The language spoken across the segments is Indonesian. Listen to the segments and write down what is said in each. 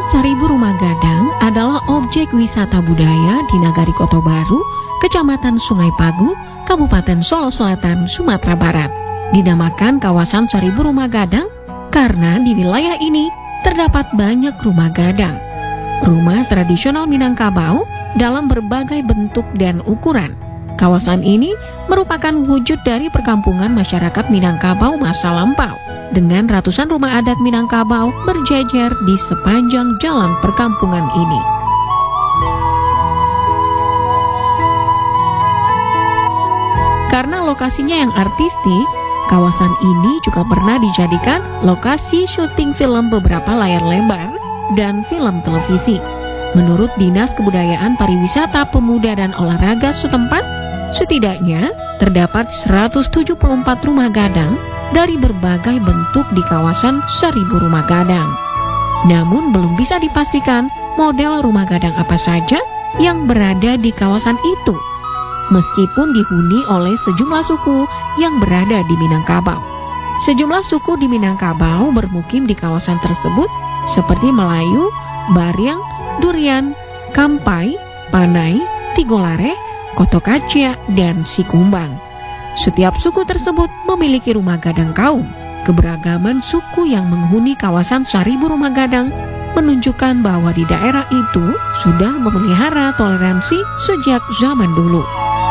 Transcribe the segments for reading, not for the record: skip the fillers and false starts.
Seribu Rumah Gadang adalah objek wisata budaya di Nagari Koto Baru, Kecamatan Sungai Pagu, Kabupaten Solo Selatan, Sumatera Barat. Dinamakan kawasan Seribu Rumah Gadang karena di wilayah ini terdapat banyak rumah gadang. Rumah tradisional Minangkabau dalam berbagai bentuk dan ukuran. Kawasan ini merupakan wujud dari perkampungan masyarakat Minangkabau masa lampau, dengan ratusan rumah adat Minangkabau berjejer di sepanjang jalan perkampungan ini. Karena lokasinya yang artistik, kawasan ini juga pernah dijadikan lokasi syuting film beberapa layar lebar dan film televisi. Menurut Dinas Kebudayaan Pariwisata Pemuda dan Olahraga setempat, setidaknya terdapat 174 rumah gadang dari berbagai bentuk di kawasan Seribu Rumah Gadang. Namun belum bisa dipastikan model rumah gadang apa saja yang berada di kawasan itu, meskipun dihuni oleh sejumlah suku yang berada di Minangkabau. Sejumlah suku di Minangkabau bermukim di kawasan tersebut seperti Melayu, Baryang, Durian, Kampai, Panai, Tigolare, Kotokacia, dan Sikumbang. Setiap suku tersebut memiliki rumah gadang kaum. Keberagaman suku yang menghuni kawasan Seribu Rumah Gadang menunjukkan bahwa di daerah itu sudah memelihara toleransi sejak zaman dulu.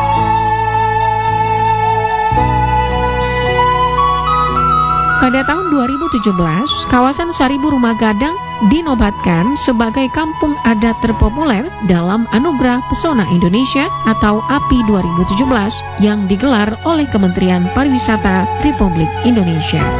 Pada tahun 2017, kawasan Seribu Rumah Gadang dinobatkan sebagai kampung adat terpopuler dalam Anugerah Pesona Indonesia atau API 2017 yang digelar oleh Kementerian Pariwisata Republik Indonesia.